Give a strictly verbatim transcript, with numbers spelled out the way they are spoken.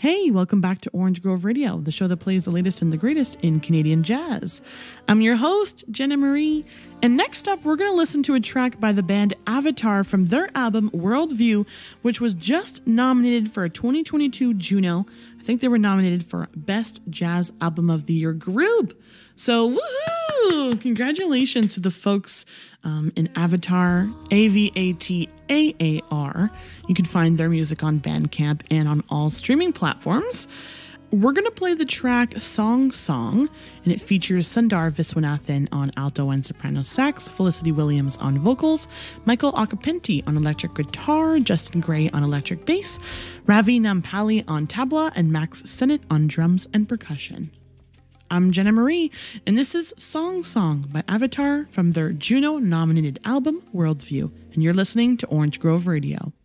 Hey, welcome back to Orange Grove Radio, the show that plays the latest and the greatest in Canadian jazz. I'm your host, Jenna Marie, and next up, we're going to listen to a track by the band Avatar from their album Worldview, which was just nominated for a twenty twenty-two Juno. I think they were nominated for Best Jazz Album of the Year group. So, woohoo! Congratulations to the folks um, in Avatar, A V A T A A R. You can find their music on Bandcamp and on all streaming platforms. We're going to play the track Song Song, and it features Sundar Viswanathan on alto and soprano sax, Felicity Williams on vocals, Michael Occhipinti on electric guitar, Justin Gray on electric bass, Ravi Nampally on tabla, and Max Sennett on drums and percussion. I'm Jenna Marie, and this is Song Song by Avatar from their Juno-nominated album Worldview, and you're listening to Orange Grove Radio.